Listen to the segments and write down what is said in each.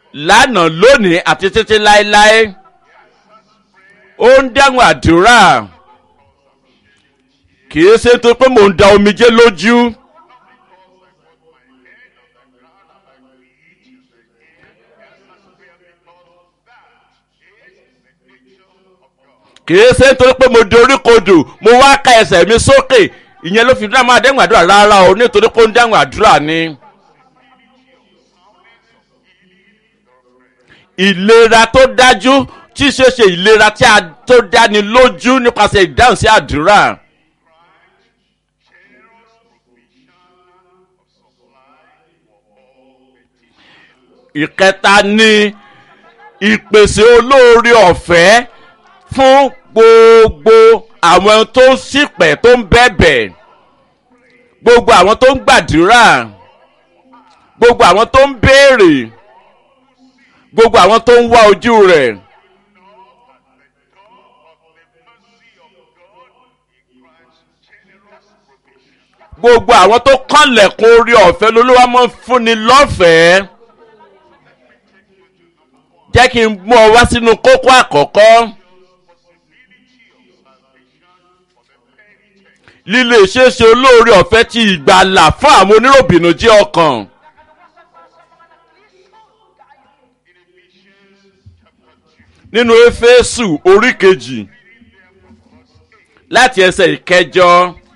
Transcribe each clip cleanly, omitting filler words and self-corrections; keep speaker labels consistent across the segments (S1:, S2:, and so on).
S1: lánàá lónìí àti títí láéláé ó ń dáhùn àdúrà kì í ṣe tó pé mò ń da omijé lójú kìí ṣe nítorí pé mo dorí kodò mo wá ka ẹsẹ̀ mi sókè ìyẹn ló fi dá máa dẹ́hùn àdúrà rárá o nítorí pé ó ń dáhùn àdúrà ni. ìlera tó dájú tí ṣe ṣe ìlera tó dáni lójú nípasẹ̀ ìdáhùn sí àdúrà. ìkẹta ni ìpèsè olóore ọ̀fẹ́ fún gbogbo àwọn tó ń ṣìpẹ̀ tó ń bẹ̀bẹ̀ gbogbo àwọn tó ń gbàdúrà gbogbo àwọn tó ń béèrè gbogbo àwọn tó ń wá ojú rẹ̀. gbogbo àwọn tó kànlẹ̀kùn orí ọ̀fẹ́ lolúwa máa ń fúnni lọ́fẹ̀ẹ́. jẹ́ kí n mú ọ wá sínú kókó àkọ́kọ́. lílo ìṣeéṣe olóore ọ̀fẹ́ ti ìgbàlà fún àwọn oníròbìnújẹ́ ọkàn. nínú éfésù orí kejì láti ẹsẹ̀ ìkẹjọ.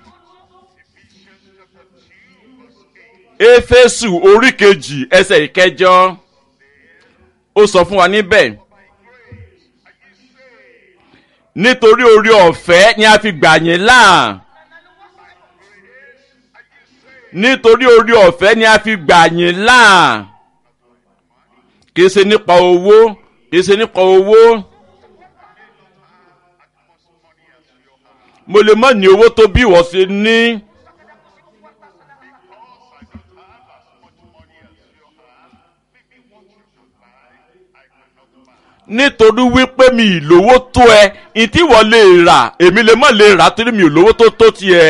S1: éfésù orí kejì ẹsẹ̀ ìkẹjọ ó sọ fún wa níbẹ̀ nítorí oore ọ̀fẹ́ ni a fi gbà yín là nítorí oore ọ̀fẹ́ ni a fi gbà yín là kìí ṣe nípa owó kìí ṣe nípa owó mo lè má ní owó tó bí ìwọ ṣe ní. nítorí wípé mi ìlówó tó ẹ ìtí wọ́n lè rà èmi lè má lè rà torí mi ò lówó tó tó tiẹ̀.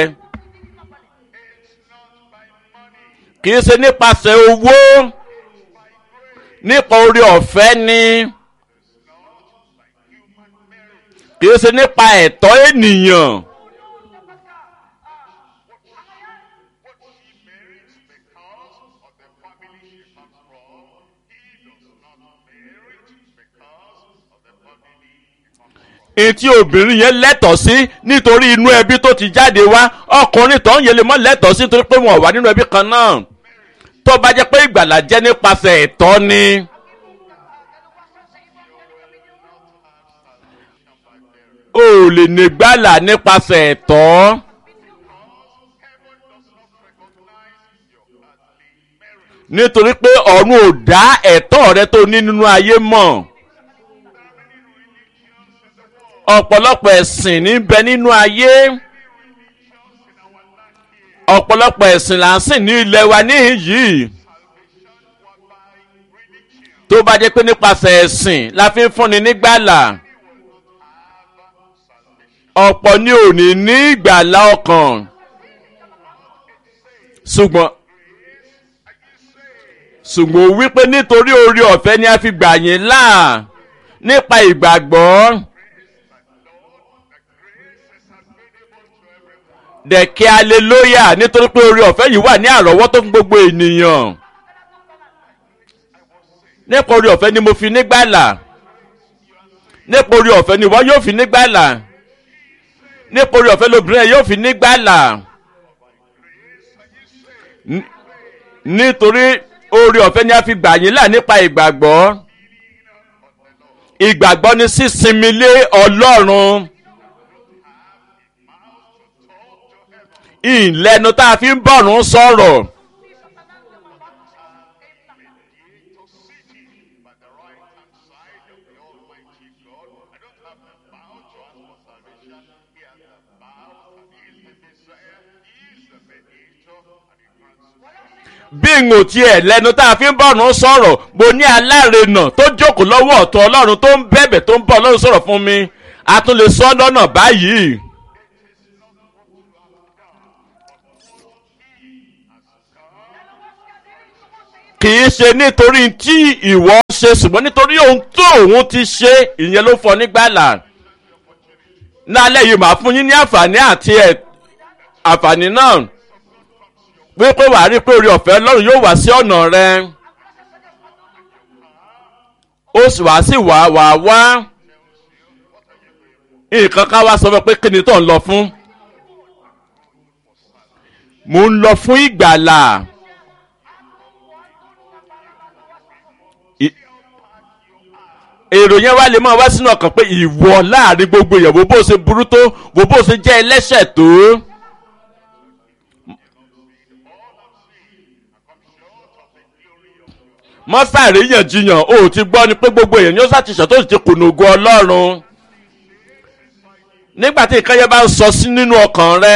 S1: kì í ṣe nípasẹ̀ owó nípa oore ọ̀fẹ́ ni kì í ṣe nípa ẹ̀tọ́ ènìyàn. etí obìnrin yẹn lẹ́tọ̀ọ́ sí nítorí inú ẹbí tó ti jáde wá ọkùnrin tó ń yẹ lè mọ́ lẹ́tọ̀ọ́ sí nítorí pé wọn ò wà nínú ẹbí kan náà tó bá jẹ́ pé ìgbàlà jẹ́ nípasẹ̀ ẹ̀tọ́ ni. o ò lè ní gbàlà nípasẹ̀ ẹ̀tọ́. nítorí pé ọ̀run ò dá ẹ̀tọ́ rẹ tó ní nínú ayé mọ̀. ọ̀pọ̀lọpọ̀ ẹ̀sìn níbẹ̀ nínú ayé ọ̀pọ̀lọpọ̀ ẹ̀sìn là ń sìn ní ilẹ̀ wa níhìn yìí tó bá jẹ́ pé nípasẹ̀ ẹ̀sìn la fi ń fúnni nígbàlà ọ̀pọ̀ ni ò ní ní ìgbàlà ọkàn ṣùgbọ́n wípé nítorí oore ọ̀fẹ́ ni a fi gbà yín là nípa ìgbàgbọ́. dẹ̀kẹ́ aleluya nítorí pé oore ọ̀fẹ́ yìí wà ní àrọ́wọ́tó fún gbogbo ènìyàn. nípa oore ọ̀fẹ́ ni mo fi nígbàlà nípa oore ọ̀fẹ́ ni ìwọ yóò fi nígbàlà nípa oore ọ̀fẹ́ lóbìnrin yóò fi nígbàlà nítorí oore ọ̀fẹ́ ni a fi gbà yín là nípa ìgbàgbọ́. ìgbàgbọ́ ni sísinmi lé Ọlọ́run. ìlẹ́nu tá a fi ń bọ̀rùn sọ̀rọ̀. bí n ò tiẹ̀ lẹ́nu tá a fi ń bọ̀rùn sọ̀rọ̀ mo ní alárinà tó jókòó lọ́wọ́ ọ̀tún Ọlọ́run tó ń bẹ̀bẹ̀ tó ń bọ̀ Ọlọ́run sọ̀rọ̀ fún mi a tún lè sọ lọ́nà báyìí. kì í ṣe nítorí tí ìwọ ṣe ṣe ṣùgbọ́n nítorí ohun tó òun ti ṣe ìyẹn ló fọ nígbàlà. Lálẹ́ yìí màá fún yín ní àǹfààní àti àǹfààní náà wípé wàá rí pé oore ọ̀fẹ́ Ọlọ́run yóò wá sí ọ̀nà rẹ. Ó sì wá sí wá nǹkan ká wá sọ fún pé kí ni tó ń lọ fún. Mo ń lọ fún ìgbàlà. Èrò yẹn wá lè máa wá sínú ọkàn pé ìwọ láàrin gbogbo èèyàn bó ṣe burú tó bó ṣe jẹ́ ẹlẹ́ṣẹ̀ tó. Mọ́sàárì yànjiyàn ó ti gbọ́ ni pé gbogbo èèyàn yóò ṣàtìṣà tó sì ti kùnà ògo Ọlọ́run. Nígbà tí ìkànnì bá ń sọ sí nínú ọkàn rẹ.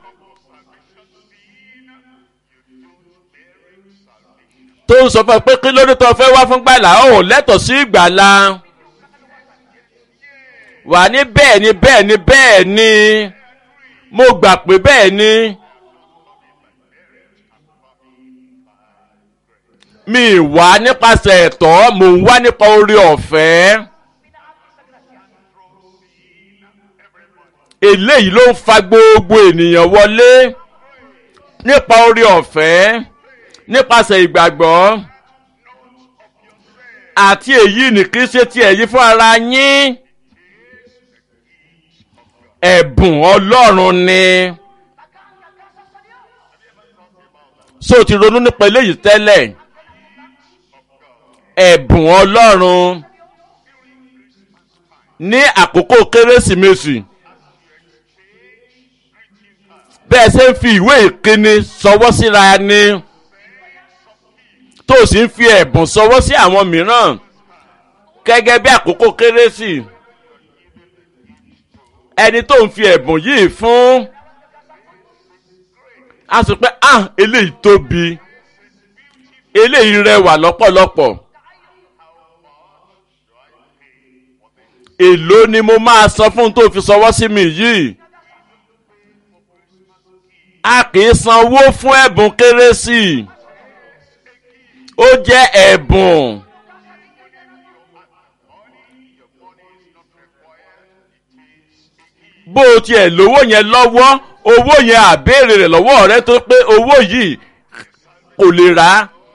S1: Tó ń sọ fún ẹ pé kí lóde tó fẹ́ wá fún gbàlà ó lẹ́tọ̀ọ́ sí ìgbàlà. Wà ní bẹ́ẹ̀ ni bẹ́ẹ̀ ni bẹ́ẹ̀ ni mo gbà pé bẹ́ẹ̀ ni. Mi wá nípasẹ̀ ẹ̀tọ́ mò ń wá nípa oore ọ̀fẹ́. Eléyìí ló ń fa gbogbo ènìyàn wọlé nípa oore ọ̀fẹ́ nípasẹ̀ ìgbàgbọ́. Àti èyí ni kì í ṣe ti ẹ̀yin fún ara yín. Ẹ̀bùn Ọlọ́run ni. So ti ronú nípa eléyìí tẹ́lẹ̀. Ẹ̀bùn Ọlọ́run ní àkókò Kérésìmesì. Bẹ́ẹ̀ ṣe ń fi ìwé ìkíni ṣọwọ́ síra ni. Tó sì ń fi ẹ̀bùn ṣọwọ́ sí àwọn mìíràn gẹ́gẹ́ bí àkókò Kérésì. Ẹni tó ń fi ẹ̀bùn yìí fún a sọ pé eléyìí tóbi eléyìí rẹwà lọ́pọ̀lọpọ̀. Èló ni mo máa san fún tó fi ṣọwọ́ sí mi yìí? A kì í sanwó fún ẹ̀bùn Kérésì. Ó jẹ́ ẹ̀bùn. Bó o tiẹ̀ lówó yẹn lọ́wọ́ owó yẹn àbéèrè rẹ̀ lọ́wọ́ rẹ tó pé owó yìí kò lè rà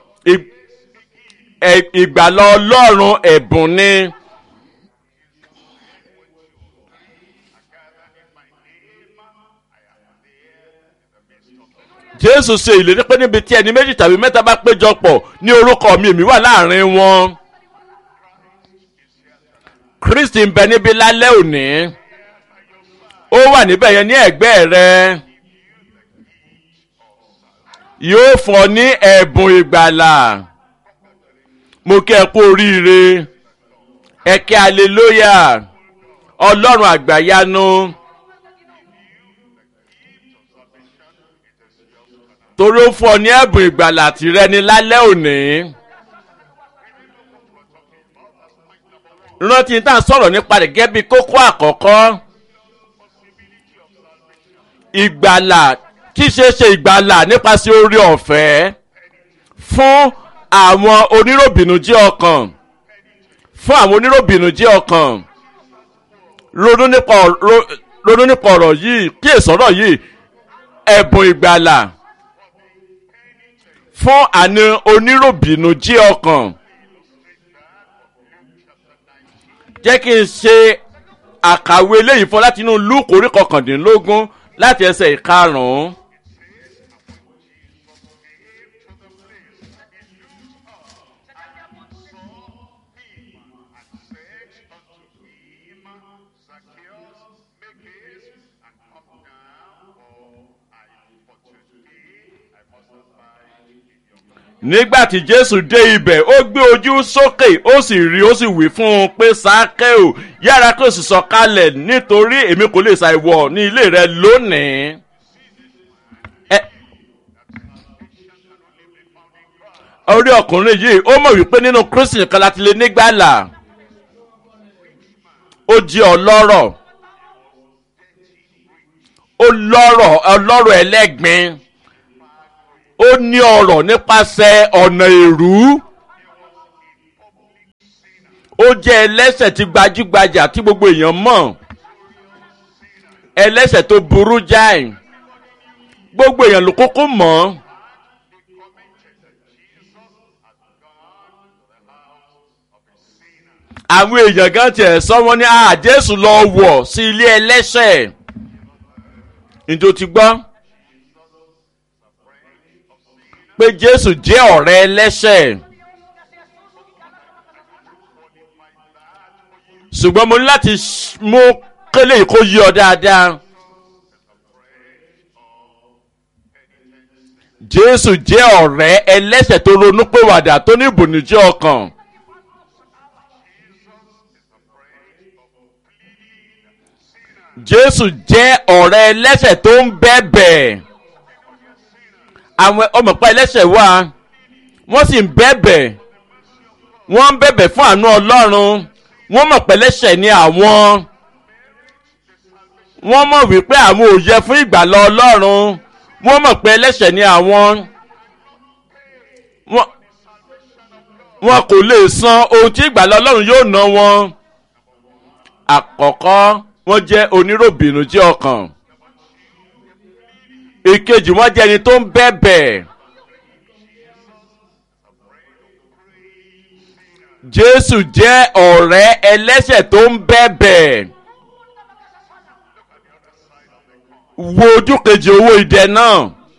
S1: ìgbàlà Ọlọ́run ẹ̀bùn ni. Jésù ṣe ìlérí pé níbi tí ẹni méjì tàbí mẹ́ta bá péjọpọ̀ ní orúkọ mi èmi wà láàrin wọn. Kristi ń bẹ níbí lálẹ́ òní. Ó wà níbẹ̀ yẹn ní ẹ̀gbẹ́ rẹ. Yóò fún ọ ní ẹ̀bùn ìgbàlà. Mo kí ẹ kú oríire. Ẹ kí aleluya. Ọlọ́run àgbàyanu. Torí ó fún ọ ní ẹ̀bùn ìgbàlà tìrẹ ní lálẹ́ òní. Rántí tá à ń sọ̀rọ̀ nípa rẹ̀ gẹ́gẹ́ bí kókó àkọ́kọ́. Ìgbàlà kí ṣe ṣe ìgbàlà nípasẹ̀ oore ọ̀fẹ́ fún àwọn oníròbìnújẹ́ ọkàn. Fún àwọn oníròbìnújẹ́ ọkàn. Ronú nípa ọ̀rọ̀ yìí kí èsọ̀rọ̀ yìí ẹ̀bùn ìgbàlà fún àní oníròbìnújẹ́ ọkàn. Jẹ́ kí n ṣe àkàwé eléyìí fún láti inú Lúùkù orí 19 láti ẹsẹ̀ 5. Nígbàtí Jésù dé ibẹ̀ ó gbé ojú sókè ó sì rí ó sì wí fún un pé Sákéù yára kó sì sọ̀kalẹ̀ nítorí èmi kò lè ṣàìwọ̀ ní ilé rẹ lónìí. Orí ọkùnrin yìí ó mọ̀ wípé nínú Kristi nìkan láti lè nígbàlà. Ó jẹ́ ọlọ́rọ̀ ọlọ́rọ̀ ẹlẹ́gbin. Ó ní ọrọ̀ nípasẹ̀ ọ̀nà èrú. ó jẹ́ ẹlẹ́ṣẹ̀ tí gbajúgbajà tí gbogbo èèyàn mọ̀, ẹlẹ́ṣẹ̀ tó burú jáì, gbogbo èèyàn ló kúkú mọ̀. àwọn èèyàn gan tiẹ̀ sọ wọ́n ní Jésù lọ wọ̀ sí ilé ẹlẹ́ṣẹ̀. ǹjẹ́ o ti gbọ́ pé Jésù jẹ́ ọ̀rẹ́ ẹlẹ́ṣẹ̀? ṣùgbọ́n mo ní láti mú kélé yìí kó yí ọ dáadáa. Jésù jẹ́ ọ̀rẹ́ ẹlẹ́ṣẹ̀ tó ronúpìwàdà tó ní ìbònújẹ́ ọkàn. Jésù jẹ́ ọ̀rẹ́ ẹlẹ́ṣẹ̀ tó ń bẹ̀bẹ̀. àwọn ọmọọ̀pá ẹlẹ́ṣẹ̀ wà, wọ́n sì ń bẹ̀bẹ̀, wọ́n ń bẹ̀bẹ̀ fún àánú Ọlọ́run. wọ́n mọ̀ pé ẹlẹ́ṣẹ̀ ni àwọn, wọ́n mọ̀ wípé àwọn ò yẹ fún ìgbàlà Ọlọ́run, wọ́n mọ̀ pé ẹlẹ́ṣẹ̀ ni àwọn, wọn kò lè san ohun tí ìgbàlà Ọlọ́run yóò ná wọn. àkọ́kọ́, wọ́n jẹ́ oníròbìnújẹ́ ọkàn. ìkejì, wọ́n jẹ́ ẹni tó ń bẹ̀bẹ̀. Jésù jẹ́ ọ̀rẹ́ ẹlẹ́ṣẹ̀ tó ń bẹ̀bẹ̀. wo ojú kejì owó idẹ náà.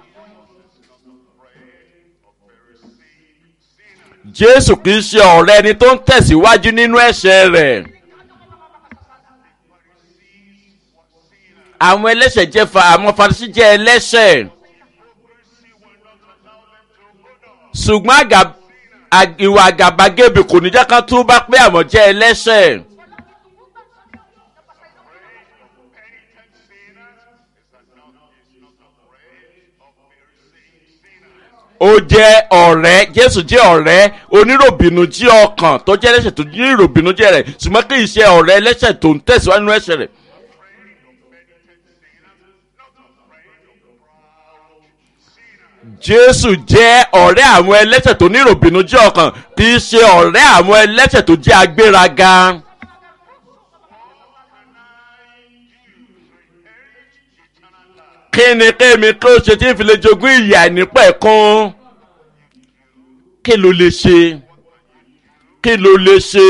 S1: Jésù kìí ṣe ọ̀rẹ́ ẹni tó ń tẹ̀síwájú nínú ẹ̀ṣẹ̀ rẹ̀. àwọn ẹlẹ́ṣẹ̀ jẹ́ àwọn Farisí jẹ́ ẹlẹ́ṣẹ̀. ṣùgbọ́n ìwà àgàbàgebè kò ní jẹ́ ká túbá pé àwọn jẹ́ ẹlẹ́ṣẹ̀. ó jẹ́ ọ̀rẹ́, Jésù jẹ́ ọ̀rẹ́ oníròbìnújẹ́ ọkàn tó jẹ́ ẹlẹ́ṣẹ̀ tó ní ìròbìnújẹ́ rẹ̀, ṣùgbọ́n kì í ṣe ọ̀rẹ́ ẹlẹ́ṣẹ̀ tó ń tẹ̀síwájú nínú ẹ̀ṣẹ̀ rẹ̀. Jésù jẹ́ ọ̀rẹ́ àwọn ẹlẹ́ṣẹ̀ tó ní ìròbìnújẹ́ ọkàn, kì í ṣe ọ̀rẹ́ àwọn ẹlẹ́ṣẹ̀ tó jẹ́ agbéraga. kí ni kémi kí ó ṣe tí ń fi lè jogún ìyè àìnípẹ̀kun? kí ló lè ṣe? kí ló lè ṣe?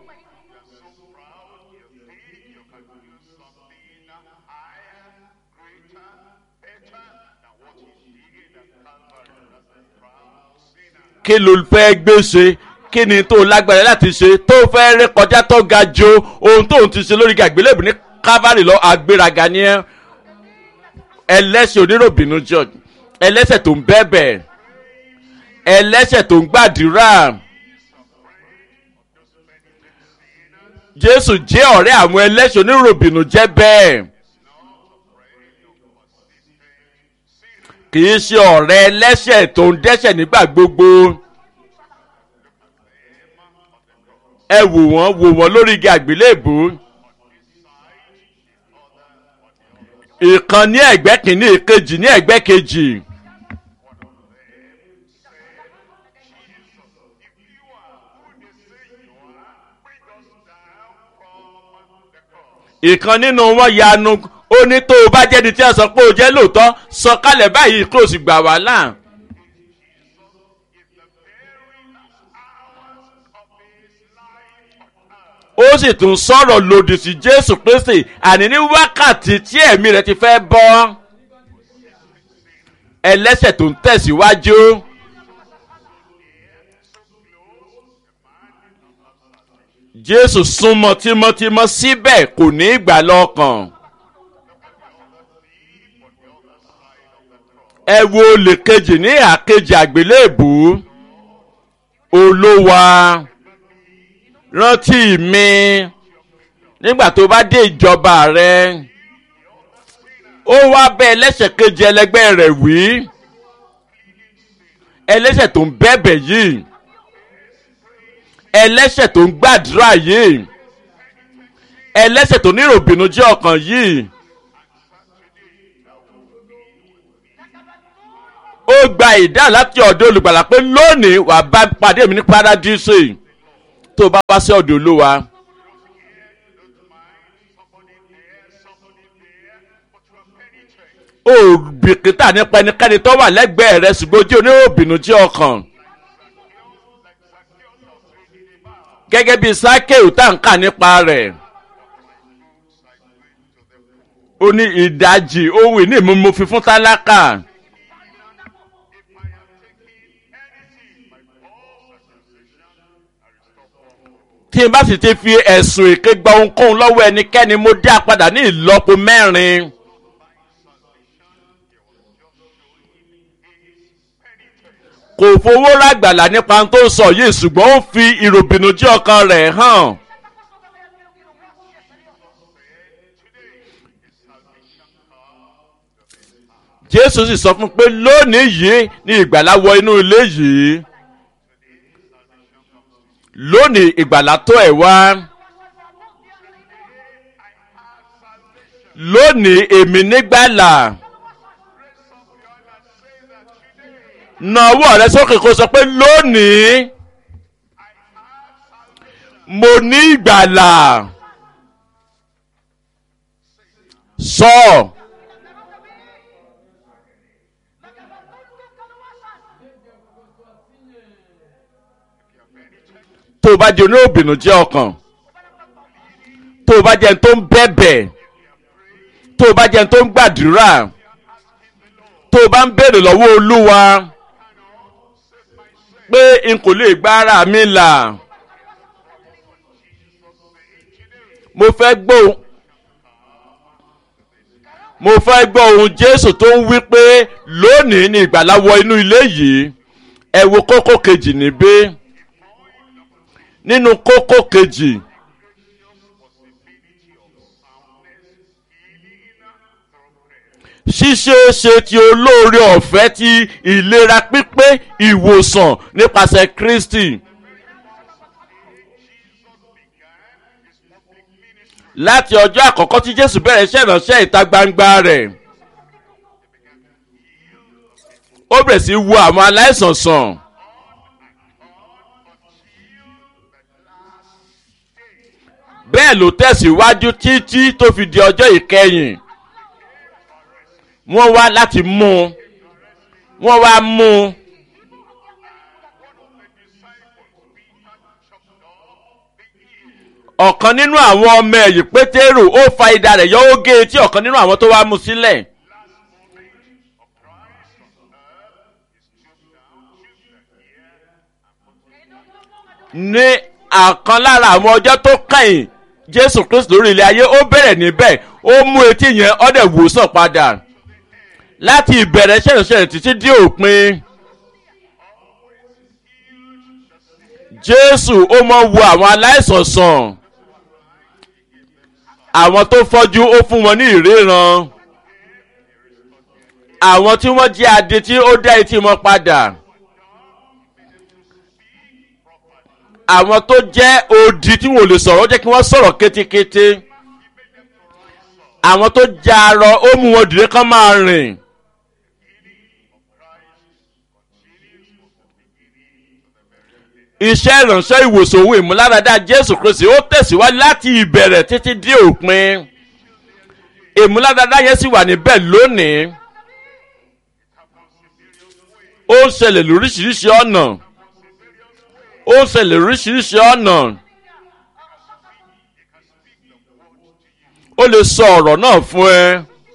S1: kí ló fẹ́ gbé ṣe? kí ni tó lágbára láti ṣe tó fẹ́ ré kọjá tó ga jù ohun tó ń ti ṣe lórí àgbélébùú ní Calvary lọ? agbéraga ni ẹ́, ẹlẹ́ṣẹ̀ oníròbìnújẹ́, ẹlẹ́ṣẹ̀ tó ń bẹ̀bẹ̀, ẹlẹ́ṣẹ̀ tó ń gbàdúrà. Jésù jẹ́ ọ̀rẹ́ àwọn ẹlẹ́ṣẹ̀ oníròbìnújẹ́ bẹ́ẹ̀. kì í ṣe ọ̀rẹ́ ẹlẹ́ṣẹ̀ tó ń dẹ́ṣẹ̀ nígbà gbogbo. ẹ wò wọ́n lórí igi àgbélébùú. ìkan ní ẹ̀gbẹ́ kìíní, ìkejì ní ẹ̀gbẹ́ kejì. ìkan nínú wọn yanu, ó ní tó o bá jẹ́ni tí a sọ pé o jẹ́ lóòótọ́, sọ kálẹ̀ báyìí kó o sì gbà wá là. ó sì tún sọ̀rọ̀ lòdì sí Jésù Kristi, àní ní wákàtí tí ẹ̀mí rẹ̀ ti fẹ́ bọ́. ẹlẹ́ṣẹ̀ tó ń tẹ̀síwájú. Jésù súnmọ́ tímọ́tímọ́, síbẹ̀ kò ní ìgbàlà ọkàn. ẹ wo olè kejì ní ìhà kejì àgbélébùú. Olúwa, rántí mi nígbà tó bá dé ìjọba rẹ. ó wá bẹ̀ ẹlẹ́ṣẹ̀ kejì ẹlẹgbẹ́ rẹ̀ wí, ẹlẹ́ṣẹ̀ tó ń bẹ̀bẹ̀ yìí, ẹlẹ́ṣẹ̀ tó ń gbàdúrà yìí, ẹlẹ́ṣẹ̀ tó ní ìròbìnújẹ́ ọkàn yìí. ó gba ìdáhùn láti ọ̀dọ̀ olùgbàlà pé lónìí wàá bá pàdé mi ní Párádísè. tó bá wá sí ọ̀dọ̀ Olúwa. Ó bìkítà nípa ẹnikẹ́ni tó wà lẹ́gbẹ̀ẹ́ rẹ ṣùgbọ́n ojú oníròbìnújẹ́ ọkàn. Gẹ́gẹ́ bí Sákéù tá ń kà nípa rẹ̀. Ó ní ìdajì ohun ìní mi mo fi fún tálákà. Tí n bá sì ti fi ẹ̀sùn èké gba ohunkóhun lọ́wọ́ ẹnikẹ́ni mo dá padà ní ìlọ́po 4. Kò fowó rágbàlà nípa tó ń sọ yìí ṣùgbọ́n ó fi ìròbìnújẹ́ ọkàn rẹ̀ hàn. Jésù sì sọ fún pé lónìí yìí ni ìgbàlà wọ inú ilé yìí. Lónìí ìgbàlà tọ̀ ẹ́ wá. Lónìí èmi nígbàlà. Na ọwọ́ rẹ sókè kó sọ pé lónìí mo ní ìgbàlà. Sọ. Tó o bá jẹ́ oníròbìnújẹ́ ọkàn, tó o bá jẹ́ ẹni tó ń bẹ̀bẹ̀, tó o bá jẹ́ ẹni tó ń gbàdúrà, tó o bá ń béèrè lọ́wọ́ Olúwa pé n kò lè gba ara mi là, mo fẹ́ gbọ́ ohun Jésù tó ń wí pé lónìí ni ìgbàlà wọ inú ilé yìí. Ẹ wo kókó kejì níbí. Nínú kókó kejì, ṣíṣeéṣe ti olóore ọ̀fẹ́ ti ìlera pípé ìwòsàn nípasẹ̀ Kristi. Láti ọjọ́ àkọ́kọ́ tí Jésù bẹ̀rẹ̀ iṣẹ́ ìránṣẹ́ ìta gbangba rẹ̀, ó bẹ̀rẹ̀ sí wo àwọn aláìsàn sàn. Bẹ́ẹ̀ ló tẹ̀síwájú títí tó fi di ọjọ́ ìkẹyìn. Wọ́n wá láti mú un. Wọ́n wá mú un. Ọ̀kan nínú àwọn ọmọ ẹ̀yìn Pétérù ó fa idà rẹ̀ yọ ó gé etí ọ̀kan nínú àwọn tó wá mú sílẹ̀. Ní àkan lára àwọn ọjọ́ tó kẹ́yìn Jésù Kristi lórí ilẹ̀ ayé, ó bẹ̀rẹ̀ níbẹ̀, ó mú etí yẹn ó dẹ̀ wòsàn padà. Láti ìbẹ̀rẹ̀ ṣẹ̀ṣẹ̀ títí dé òpin, Jésù ó máa wo àwọn aláìsàn sàn. Àwọn tó fọ́jú ó fún wọn ní ìríran. Àwọn tí wọ́n jẹ́ adití ó dá etí wọn padà. Àwọn tó jẹ́ odi tí wọn ò lè sọ̀rọ̀ ó jẹ́ kí wọ́n sọ̀rọ̀ kétékété. Àwọn tó jẹ́ arọ ó mú wọn dìde kán máa rìn. Iṣẹ́ ìránṣẹ́ ìwòsàn òun ìmúláradá Jésù Kristi ó tẹ̀síwájú láti ìbẹ̀rẹ̀ títí dé òpin. Ìmúláradá yẹn sì wà níbẹ̀ lónìí. Ó ń ṣẹlẹ̀ lóríṣiríṣi ọ̀nà. Ó ń ṣẹlẹ̀ lóríṣiríṣi ọ̀nà. Ó lè sọ ọ̀rọ̀ náà fún ẹ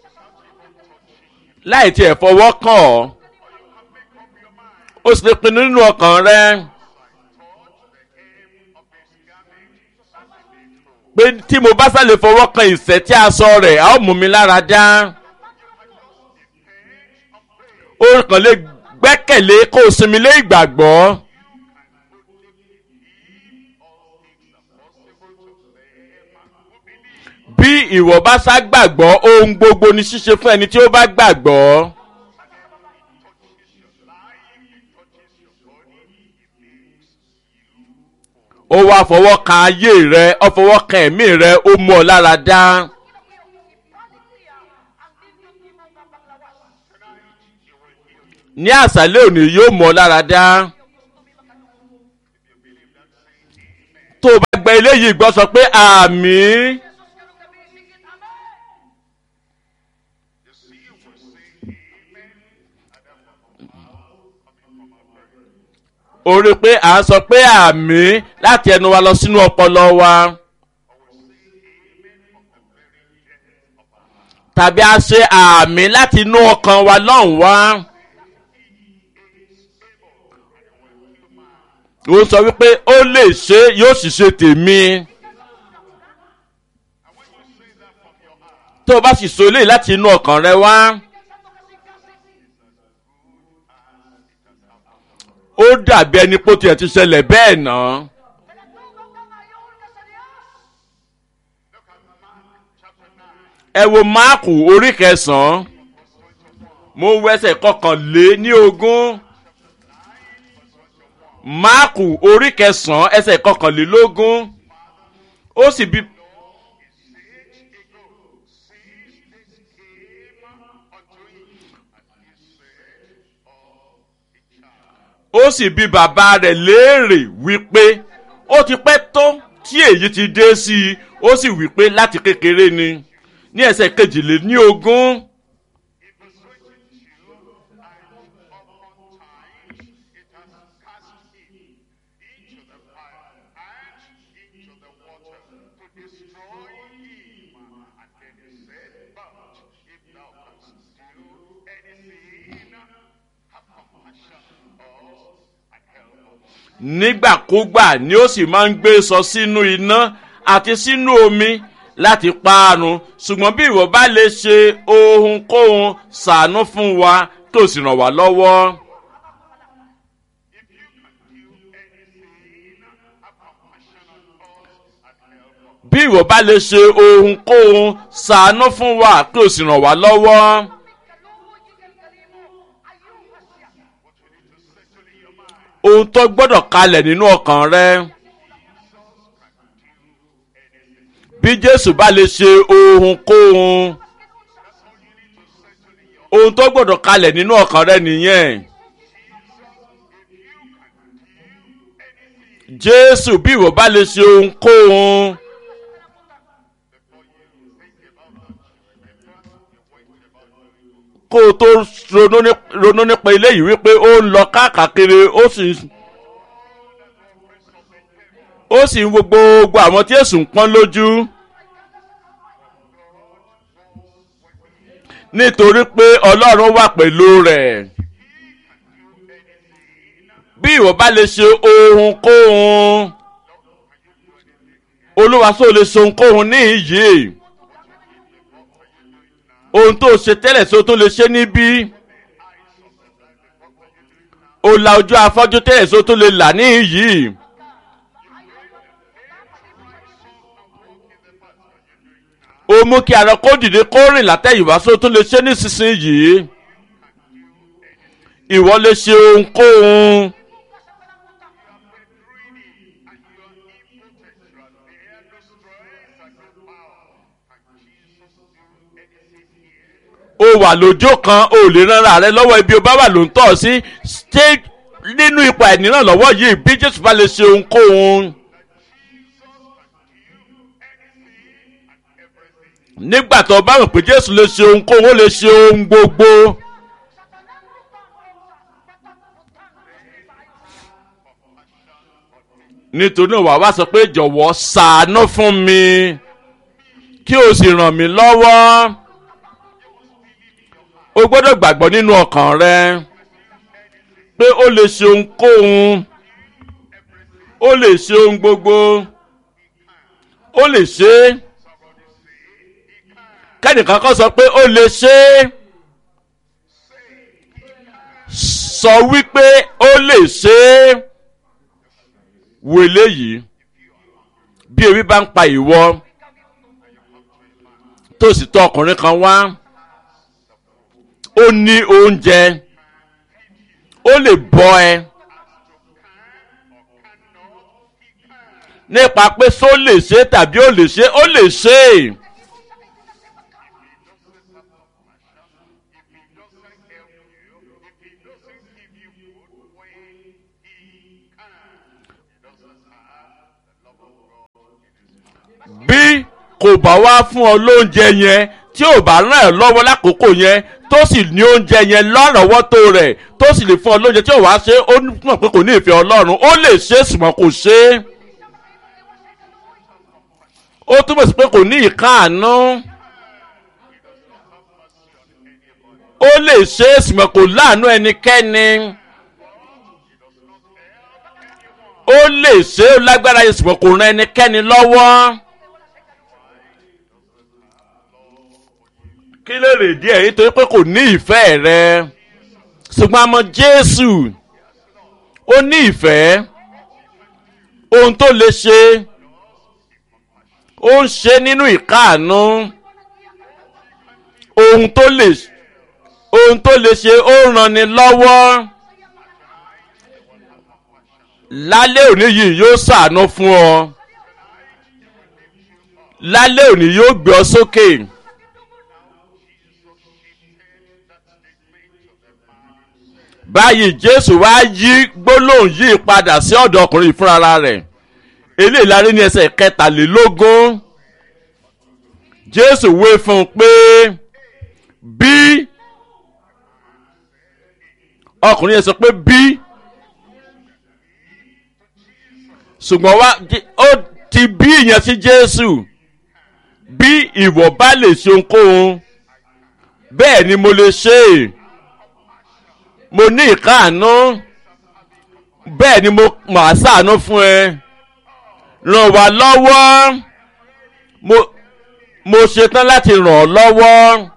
S1: láì tiẹ̀ fọwọ́ kàn ọ́. Ó sì lè pinnu nínú ọkàn rẹ pé tí mo bá sálè fọwọ́ kan ìṣẹ́ tí a sọ rẹ̀ a ó mú mi lára dá. Ó kàn lè gbẹ́kẹ̀lé kó o sinmi lé ìgbàgbọ́. Bí ìwọ bá sá gbàgbọ́, ohun gbogbo ni ṣíṣe fún ẹni tí ó bá gbàgbọ́. Ó wá fọwọ́ kan ayé rẹ, ó fọwọ́ kan ẹ̀mí rẹ, ó mú ọ lára dá. Ní àṣálẹ́ òní yóò mú ọ lára dá. eléyìí gbọ́ sọ pé àmín. ó rí pé à ń sọ pé àmín láti ẹnu wa lọ sínú ọpọlọ wa. tàbí a ṣe àmín láti inú ọkàn wa lọ́hùn wá. ó sọ wípé ó lè ṣe yóò sì ṣe tèmi. tó o bá sì sọ eléyìí láti inú ọkàn rẹ wá. ó dàbí ẹni pé ó tiẹ̀ ti ṣẹlẹ̀ bẹ́ẹ̀ náà. ẹ wo máàkù orí 9 mo wẹsẹ̀ 21. máàkù orí 9 ẹsẹ̀ 21. ó sì bí. ó sì bi bàbá rẹ̀ léèrè wípé ó ti pẹ́ tó tí èyí ti dé sí i. ó sì wípé láti kékeré ni. ní ẹsẹ̀ 22. nígbàkúgbà ni ó sì máa ń gbé sọ sínú iná àti sínú omi láti parun. ṣùgbọ́n bí ìwọ bá lè ṣe ohunkóhun ṣàánú fún wa tó sì ràn wá lọ́wọ́. bí ìwọ bá lè ṣe ohunkóhun ṣàánú fún wa tó sì ràn wá lọ́wọ́. ohun tó gbọ́dọ̀ kalẹ̀ nínú ọkàn rẹ. bí Jésù bá lè ṣe ohunkóhun. ohun tó gbọ́dọ̀ kalẹ̀ nínú ọkàn rẹ nìyẹn. Jésù bí ìwọ bá lè ṣe ohunkóhun. kó o tó ronú nípa eléyìí wípé ó ń lọ káàkiri ó sì ń wo gbogbo àwọn tí Èṣù ń pọ́n lójú. nítorí pé Ọlọ́run wà pẹ̀lú rẹ̀. bí ìwọ bá lè ṣe ohunkóhun. Olúwa sọ lè ṣe ohunkóhun ní ìyè. ohun tó ṣe tẹ́lẹ̀ sí o tó lè ṣe níbí. o la ojú afọ́jú tẹ́lẹ̀ sí o tó lè là ní ìyí. o mú kí ara kó dìde kó rìn látẹ̀yìnwá sí o tó lè ṣe nísinsìnyí. ìwọ lè ṣe ohunkóhun. o wà lójó kan o lè ránra rẹ lọ́wọ́ ibi o bá wà ló ń tọ̀ sí ṣé nínú ipò àìnírànlọ́wọ́ yìí bí Jésù bá lè ṣe ohunkóhun. nígbà tó bá rò pé Jésù lè ṣe ohunkóhun ó lè ṣe ohun gbogbo. nítorí náà wàá wá sọ pé jọ̀wọ́ ṣàánú fún mi kí o sì ràn mí lọ́wọ́. o gbọ́dọ̀ gbàgbọ́ nínú ọkàn rẹ pé ó lè ṣe ohunkóhun. ó lè ṣe ohun gbogbo. ó lè ṣe é. kẹ́nìkan kan sọ pé ó lè ṣe é. sọ wípé ó lè ṣe é. wo eléyìí bí ebi bá ń pa ìwọ tó sì tọ̀ ọkùnrin kan wá. ó ní oúnjẹ. ó lè bọ́ ẹ. nípa pé só lè ṣe tàbí ó lè ṣe ó lè ṣe. bí kò bá wá fún ọ lóúnjẹ yẹn tí ò bá ràn ẹ́ lọ́wọ́ lákòókò yẹn tó sì ní oúnjẹ yẹn lọ́rọ̀ọ́wọ́tó rẹ̀ tó sì lè fún ọ lóúnjẹ tí ò wá ṣe ó mọ̀ pé kò ní ìfẹ́ Ọlọ́run ó lè ṣe ṣùgbọ́n kò ṣe é. Ó túmọ̀ sí pé kò ní ìkáàánú. Ó lè ṣe é ṣùgbọ́n kò láàánú ẹnikẹ́ni. Ó lè ṣe é lágbára yẹn ṣùgbọ́n kò ran ẹnikẹ́ni lọ́wọ́. Kí ló lè díẹ̀ nítorí pé kò ní ìfẹ́ rẹ ṣùgbọ́n a mọ̀ Jésù ó ní ìfẹ́ ohun tó lè ṣe ó ń ṣe nínú ìkáàánú ohun tó lè ṣe ó ràn ni lọ́wọ́. Lálẹ́ òní yìí yóò ṣàánú fún ọ. Lálẹ́ òní yóò gbé ọ sókè. Báyìí Jésù wá yí gbólóhùn yìí padà sí ọ̀dọ̀ ọkùnrin fúnra rẹ̀. Eléyìí la rí ní ẹsẹ̀ 23. Jésù wí fún un pé bí ọkùnrin yẹn sọ pé bí ṣùgbọ́n wá ó ti bí ìyẹn sí Jésù bí ìwọ bá lè ṣe ohunkóhun bẹ́ẹ̀ ni mo lè ṣe é. Mo ní ìkáàánú bẹ́ẹ̀ ni mo máa ṣàánú fún ẹ. Ràn wá lọ́wọ́ mo ṣetán láti ràn ọ́ lọ́wọ́.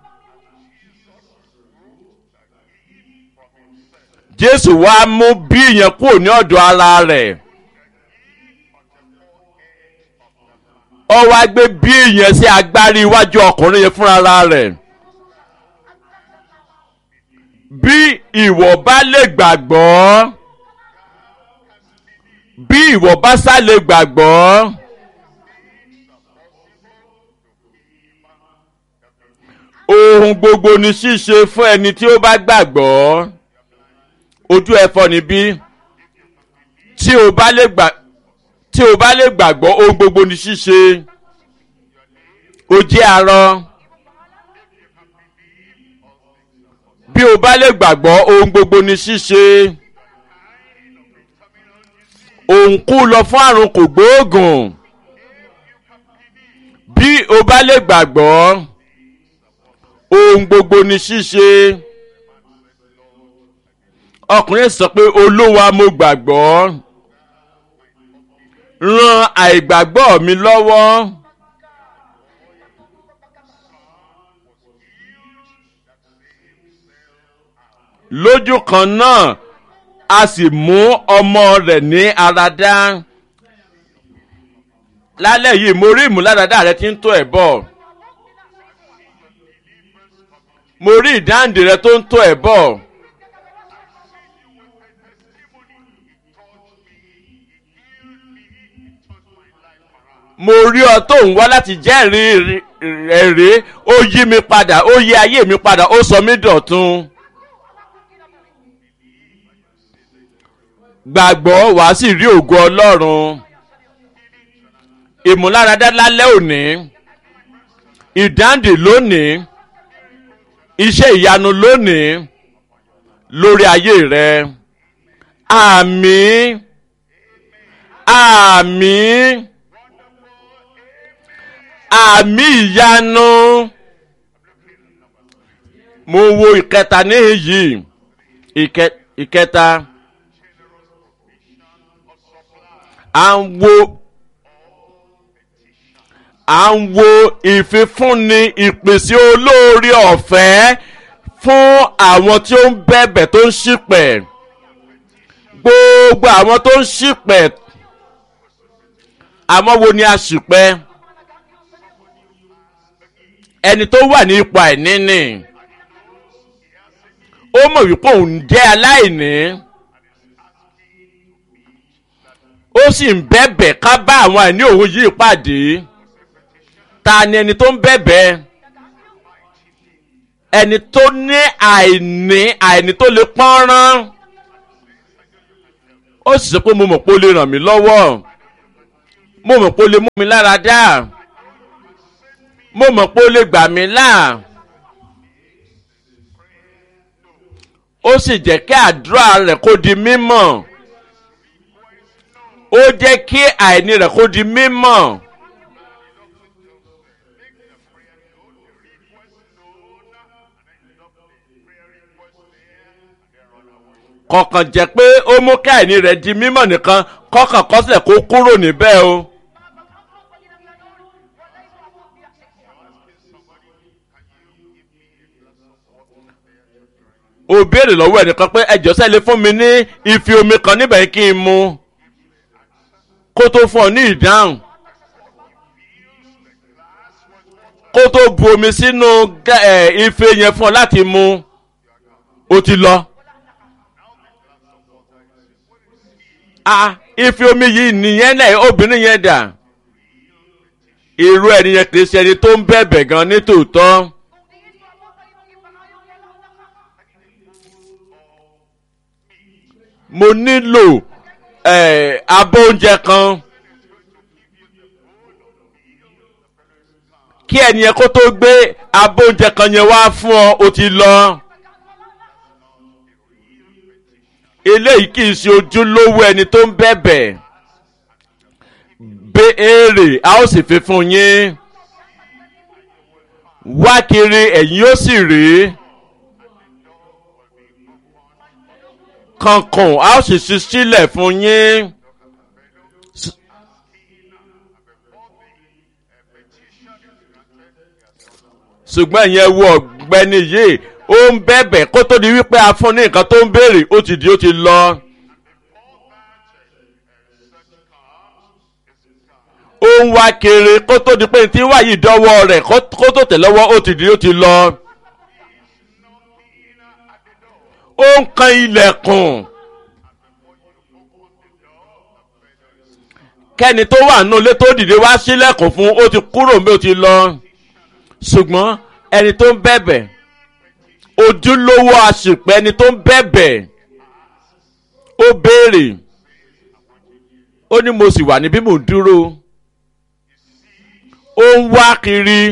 S1: Jésù wá mú bí yẹn kúrò ní ọ̀dọ̀ ara rẹ̀. Ó wá gbé bí yẹn sí agbárí iwájú ọkùnrin yẹn fúnra rẹ̀. Bí ìwọ bá lè gbàgbọ́ bí ìwọ bá sá lè gbàgbọ́ ohun gbogbo ni ṣíṣe fún ẹni tí ó bá gbàgbọ́. Ojú ẹ̀fọ́ níbí tí o bá lè gbàgbọ́ ohun gbogbo ni ṣíṣe. O jẹ́ arọ. Bí o bá lè gbàgbọ́ ohun gbogbo ni ṣíṣe. Òun kú lọ fún àrùn kògbóògùn. Bí o bá lè gbàgbọ́ ohun gbogbo ni ṣíṣe. Ọkùnrin sọ pé Olúwa mo gbàgbọ́. Ràn àìgbàgbọ́ mi lọ́wọ́. Lójú kan náà a sì mú ọmọ rẹ̀ ní àràdá. Lálẹ́ yìí mo rí ìmúláradá rẹ tí ń tó ẹ̀ bọ̀. Mo rí ìdáǹdè rẹ tó ń tó ẹ̀ bọ̀. Mo rí ọ tó ń wá láti jẹ́rìí ẹ̀rí. Ó yí mi padà, ó yí ayé mi padà, ó sọ mí dọ̀tun. Gbàgbọ́ wàá sì rí ògo Ọlọ́run. Ìmúláradá lálẹ́ òní, ìdáǹdè lónìí, iṣẹ́ ìyanu lónìí lórí ayé rẹ. Àmín. Àmín. Àmín ìyanu. Mo wo ìkẹta níhìn yìí. Ìkẹta. À ń wo ìfifúnni ìpèsè olóore ọ̀fẹ́ fún àwọn tí ó ń bẹ̀bẹ̀ tó ń ṣìpẹ̀. Gbogbo àwọn tó ń ṣìpẹ̀, àmọ́ wo ni a ṣìpẹ̀? Ẹni tó wà ní ipò àìníní, ó mọ̀ wípé òun jẹ́ aláìní. Ó sì ń bẹ̀bẹ̀ ká bá àwọn àìní òun yìí pàdé. Ta ni ẹni tó ń bẹ̀bẹ̀? Ẹni tó ní àìní tó lè pọ́nrán. Ó sì sọ pé mo mọ̀ pé ó lè ràn mí lọ́wọ́. Mo mọ̀ pé ó lè mú mi lára dá. mo mọ̀ pé ó lè gbà mí là. Ó sì jẹ́ kí àdúrà rẹ̀ kó di mímọ̀. Ó jẹ́ kí àìní rẹ̀ kó di mímọ̀. Kọ̀ọ̀kan jẹ́ pé ó mú kí àìní rẹ̀ di mímọ̀ nìkan kọ́kàn kọ́sílẹ̀ kó kúrò níbẹ̀ o. Ó béèrè lọ́wọ́ ẹnìkan pé ẹjọ́ sẹ́lẹ̀ fún mi ní ife omi kan níbẹ̀ kí n mu kó tó fún ọ ní ìdáhùn. Kó tó bu omi sínú ife yẹn fún ọ láti mu ó ti lọ. Ife omi yìí nìyẹn náà obìnrin yẹn dà. Irú ẹni yẹn kìí ṣe ẹni tó ń bẹ̀bẹ̀ gan ní tòótọ́. Mo nílò abọ́ oúnjẹ kan kí ẹni yẹn kó tó gbé abọ́ oúnjẹ kan yẹn wá fún ọ ó ti lọ. Eléyìí kì í ṣe ojúlówó ẹni tó ń bẹ̀bẹ̀. Béèrè a ó sì fi fún yín. Wá kiri ẹ̀yin ó sì rí. Kànkàn a ó sì ṣí sílẹ̀ fún yín. Ṣùgbọ́n ìyẹn wo ọ̀gbẹ́ni yìí ó ń bẹ̀bẹ̀ kó tó di wípé a fún ní nǹkan tó ń béèrè ó ti di ó ti lọ. Ó ń wá kiri kó tó di pé tí wáyé dọ́wọ́ rẹ̀ kó tó tẹ̀ lọ́wọ́ ó ti di ó ti lọ. Ó ń kan ilẹ̀kùn. Kẹ́ni tó wà nínú ilé tó dìde wá sílẹ̀kùn fún ó ti kúrò bí ó ti lọ. Ṣùgbọ́n ẹni tó ń bẹ̀bẹ̀ ojúlówó àṣìpẹ́ ẹni tó ń bẹ̀bẹ̀ ó béèrè ó ní mo sì wà níbí mò ń dúró. Ó ń wá kiri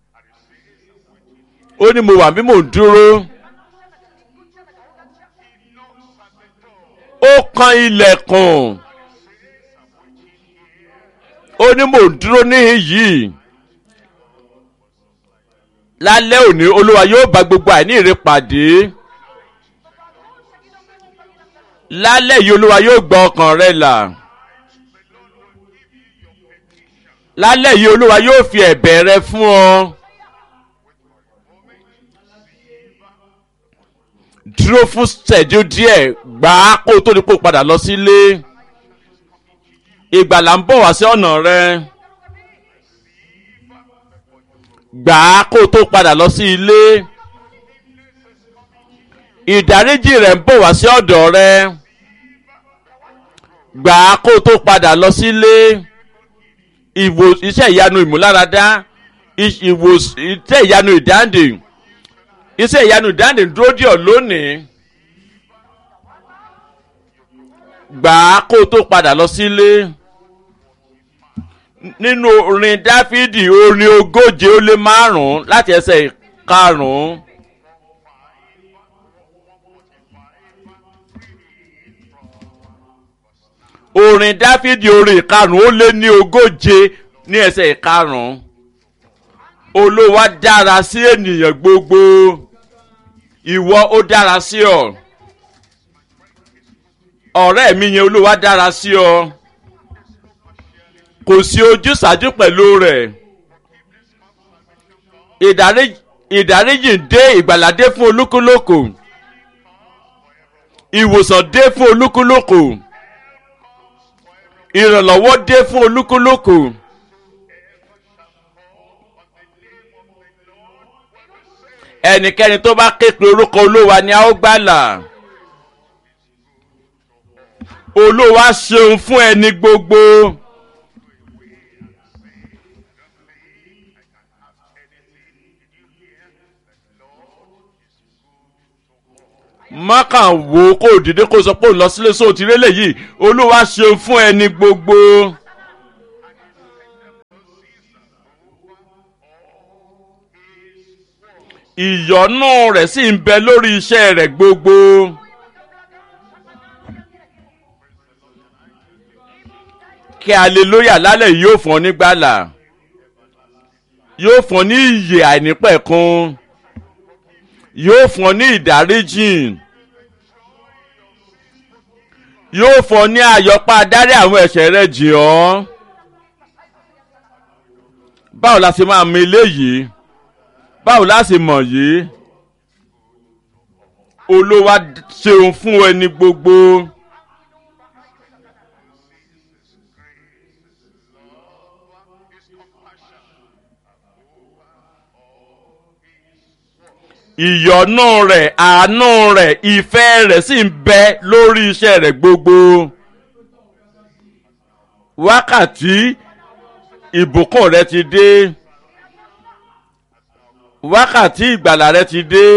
S1: ó ní mo wà níbí mò ń dúró. Ó kan ilẹ̀kùn ó ní mò ń dúró níhìn yìí. Lálẹ́ òní Olúwa yóò bá gbogbo àìní rẹ pàdé. Lálẹ́ yìí Olúwa yóò gba ọkàn rẹ là. Lálẹ́ yìí Olúwa yóò fi ẹ̀bẹ̀ rẹ fún ọ. Dúró fún ṣẹ́jú díẹ̀ gbà á kó tó ní kó padà lọ sílé. Ìgbàlà ń bọ̀ wá sí ọ̀nà rẹ. Gbà á kó tó padà lọ sí ilé. Ìdáríjì rẹ̀ ń bọ̀ wá sí ọ̀dọ̀ rẹ. Gbà á kó tó padà lọ sí ilé. Iṣẹ́ ìyanu ìmúláradá, iṣẹ́ ìyanu ìdáǹdè, iṣẹ́ ìyanu ìdáǹdè dúró dì ọ́ lónìí. Gbà á kó tó padà lọ sí ilé. Nínú orin Dáfídì orin 145 láti ẹsẹ̀ 5. Orin Dáfídì orin 5 ó lé ní 140 ní ẹsẹ̀ 5. Olúwa dára sí ènìyàn gbogbo. Ìwọ ó dára sí ọ. Ọ̀rẹ́ mi yẹn Olúwa dára sí ọ. Kò sí ojúsàájú pẹ̀lú rẹ̀. Ìdáríjì dé, ìgbàlà dé fún olúkúlùkù. Ìwòsàn dé fún olúkúlùkù. Ìrànlọ́wọ́ dé fún olúkúlùkù. Ẹnikẹ́ni tó bá ké pe orúkọ Olúwa ni a ó gbàlà. Olúwa ṣeun fún ẹni gbogbo. Má kàn wò kó dìde kó sọ pé ó lọ sílé sóò tí rélé yìí. Olúwa ṣeun fún ẹni gbogbo. ìyọ́nú rẹ̀ sì ń bẹ lórí iṣẹ́ rẹ̀ gbogbo. kí hallelujah lálẹ́ yìí yóò fún ọ nígbàlà, yóò fún ọ ní ìyè àìnípẹ̀kun, yóò fún ọ ní ìdáríjìn, yóò fún ọ ní àyọpá dárí àwọn ẹ̀ṣẹ̀ rẹ jì ọ́. báwo la ṣe máa mọ eléyìí? báwo la ṣe mọ̀ yìí? Olúwa ṣeun fún ẹni gbogbo. ìyọ́nú rẹ̀, àánú rẹ̀, ìfẹ́ rẹ̀ sì ń bẹ lórí iṣẹ́ rẹ̀ gbogbo. wákàtí ìbùkún rẹ ti dé, wákàtí ìgbàlà rẹ ti dé,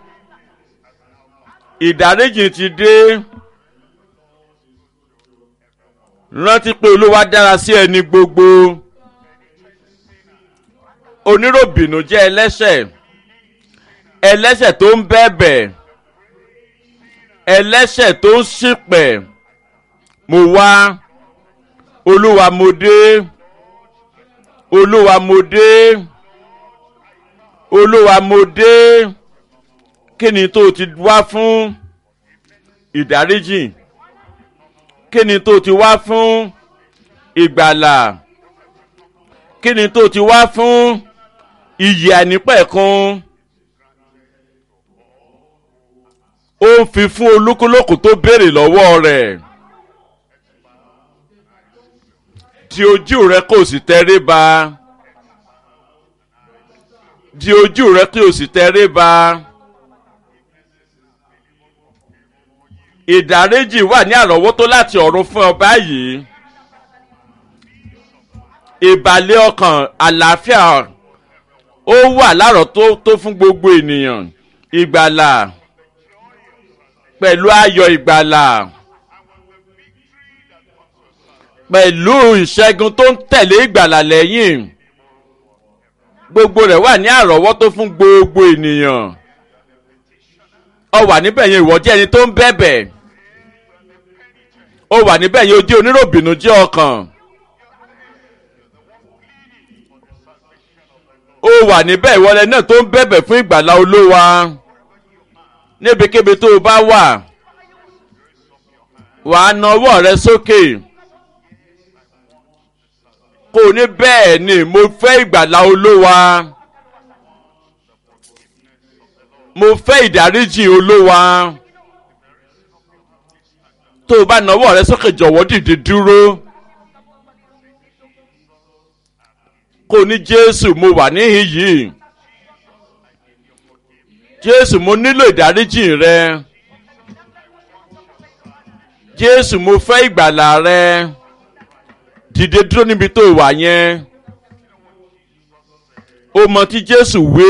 S1: ìdáríjì ti dé. rántí pé Olúwa dára sí ẹni gbogbo. oníròbìnú jẹ́ ẹlẹ́ṣẹ̀, ẹlẹ́ṣẹ̀ tó ń bẹ̀bẹ̀, ẹlẹ́ṣẹ̀ tó ń ṣìpẹ̀. mo wá, Olúwa mo dé, Olúwa mo dé, Olúwa mo dé. kí ni tó ti wá fún? ìdáríjì. kí ni tó ti wá fún? ìgbàlà. kí ni tó ti wá fún? ìyè àìnípẹ̀kun. ó ń fi fún olúkúlùkù tó béèrè lọ́wọ́ rẹ̀. di ojú rẹ kó o sì tẹríba, di ojú rẹ kí o sì tẹríba. ìdáríjì wà ní àrọ́wọ́tó láti ọ̀run fún ọ báyìí. ìbàlẹ̀ ọkàn, àlàáfíà ó wà lárọ̀ọ́tó fún gbogbo ènìyàn. ìgbàlà pẹ̀lú ayọ̀ ìgbàlà, pẹ̀lú ìṣẹ́gun tó ń tẹ̀lé ìgbàlà lẹ́yìn. gbogbo rẹ̀ wà ní àrọ́wọ́tó fún gbogbo ènìyàn. ó wà níbẹ̀ yẹn, ìwọ jẹ́ ẹni tó ń bẹ̀bẹ̀. ó wà níbẹ̀ yẹn, o jẹ́ oníròbìnú jẹ́ ọkàn. ó wà níbẹ̀ ìwọlẹ̀ náà tó ń bẹ̀bẹ̀ fún ìgbàlà Olúwa. níbikíbi tó o bá wà, wàá na ọwọ́ rẹ sókè. kò ní bẹ́ẹ̀ ni mo fẹ́ ìgbàlà Olúwa, mo fẹ́ ìdáríjì Olúwa. tó o bá na ọwọ́ rẹ sókè, jọ̀wọ́ dìde dúró. kò ní Jésù, mo wà níhìn yìí. Jésù, mo nílò ìdáríjì rẹ. Jésù, mo fẹ́ ìgbàlà rẹ. dìde dúró níbi tó wà yẹn. o mọ tí Jésù wí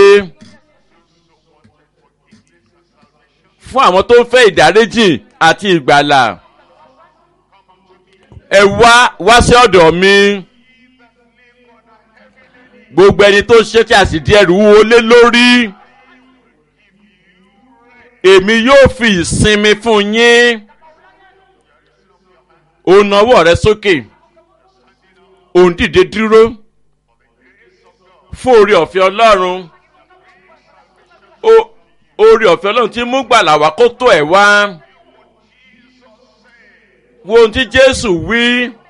S1: fún àwọn tó ń fẹ́ ìdáríjì àti ìgbàlà. ẹ wá sí ọ̀dọ̀ mi, gbogbo ẹni tó ṣe tí a sì di ẹrù wúwo lé lórí. èmi yóò fi ìsinmi fún yín. ó na ọwọ́ rẹ sókè, ó ń dìde dúró fún oore ọ̀fẹ́ Ọlọ́run. oore ọ̀fẹ́ Ọlọ́run tí mú gbàlà wá kó tó ẹ̀ wá. wo ohun tí Jésù wí,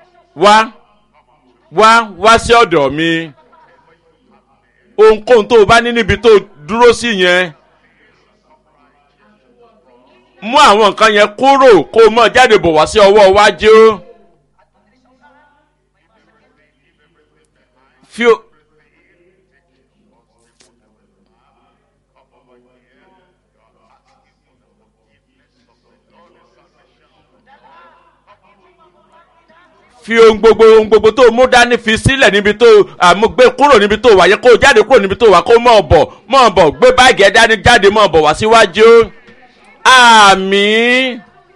S1: wá sí ọ̀dọ̀ mi. ohunkóhun tó o bá ní níbi tó dúró sí yẹn, mú àwọn nǹkan yẹn kúrò kó o mọ̀ jáde bọ̀ wá sí ọwọ́ iwájú. fi ohun gbogbo tó mú dání fi sílẹ̀ níbi tó gbé kúrò níbi tó wà yẹ kó jáde kúrò níbi tó wà kó mọ̀ bọ̀ gbé báàgì ẹ̀ dání jáde mọ̀ bọ̀ wá síwájú. àmín.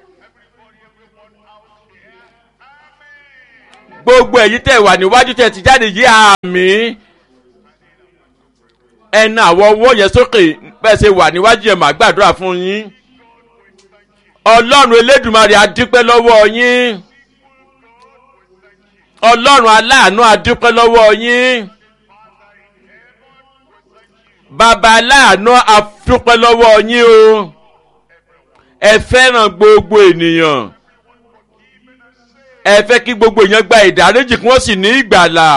S1: gbogbo èyí tẹ̀ wà níwájú tẹ̀ ti jáde yìí àmín. ẹnu àwọn ọwọ́ yẹn sókè bẹ́ẹ̀ ṣe wà níwájú yẹn màá gbàdúrà fún yín. Ọlọ́run Elédùmarè a dúpẹ́ lọ́wọ́ yín. Ọlọ́run aláàánú a dúpẹ́ lọ́wọ́ yín. Bàbá aláàánú a dúpẹ́ lọ́wọ́ yín o. Ẹ fẹ́ràn gbogbo ènìyàn. Ẹ fẹ́ kí gbogbo èèyàn gba ìdáríjì kí wọ́n sì ní ìgbàlà.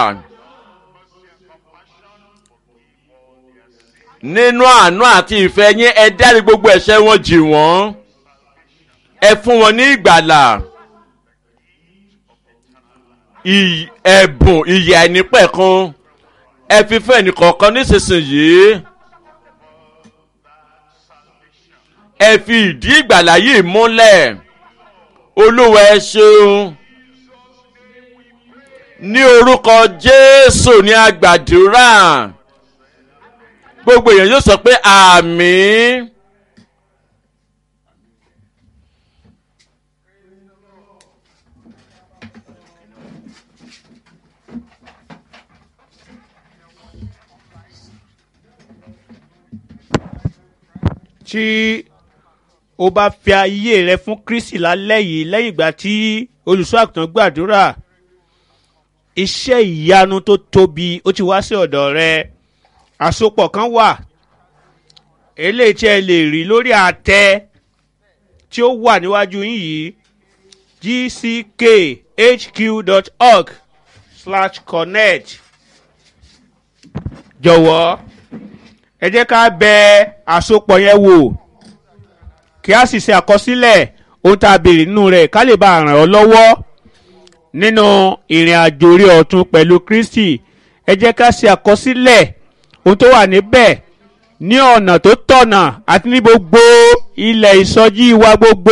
S1: Nínú àánú àti ìfẹ́ yín ẹ dárí gbogbo ẹ̀ṣẹ̀ wọn jì wọ́n. Ẹ fún wọn ní ìgbàlà. Ẹ̀bùn ìyè àìnípẹ̀kun ẹ fi fún ẹnìkọ̀ọ̀kan nísinsìnyí. Ẹ fi ìdí ìgbàlà yìí múlẹ̀. Olúwa ẹ ṣeun. Ní orúkọ Jésù ní a gbàdúrà. Gbogbo èèyàn yóò sọ pé àmín.
S2: Tí o bá fi ayé rẹ fún Kristi lálẹ́ yìí lẹ́yìn ìgbà tí olùṣọ́-àgùntàn gbàdúrà, iṣẹ́ ìyanu tó tóbi ó ti wá sí ọ̀dọ̀ rẹ. Àsopọ̀ kan wà eléyìí tí ẹ lè rí lórí àtẹ tí ó wà níwájú yín yìí, gckhq.org/connect. Jọ̀wọ́ ẹ jẹ́ ká bẹ àsopọ̀ yẹn wò kí a sì ṣe àkọsílẹ̀ ohun tá a béèrè nínú rẹ̀ ká lè bá ràn ọ́ lọ́wọ́ nínú ìrìn àjò orí ọ̀tun pẹ̀lú Kristi. Ẹ jẹ́ ká ṣe àkọsílẹ̀ ohun tó wà níbẹ̀ ní ọ̀nà tó tọ̀nà àti ní gbogbo ilẹ̀ ìsọjí wa gbogbo.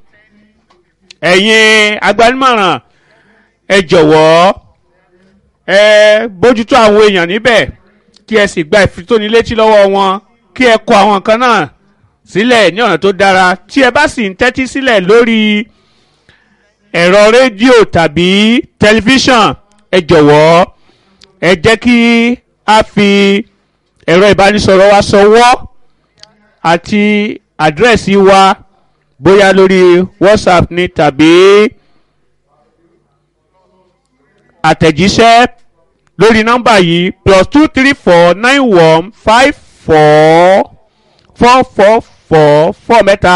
S2: Ẹ̀yin agbanimọ̀ràn ẹ jọ̀wọ́ ẹ bójútó àwọn èèyàn níbẹ̀ kí ẹ sì gba ìfitónilétí lọ́wọ́ wọn, kí ẹ kọ àwọn nǹkan náà sílẹ̀ ní ọ̀nà tó dára. Tí ẹ bá sì ń tẹ́tí sílẹ̀ lórí ẹ̀rọ rédíò tàbí tẹlifíṣàn, ẹ jọ̀wọ́ ẹ jẹ́ kí a fi ẹ̀rọ ìbánisọ̀rọ̀ wa ṣọwọ́ àti àdírẹ́sì wa bóyá lórí WhatsApp ni tàbí àtẹ̀jíṣẹ́ lórí nọ́mbà yìí +23491544444 mẹ́ta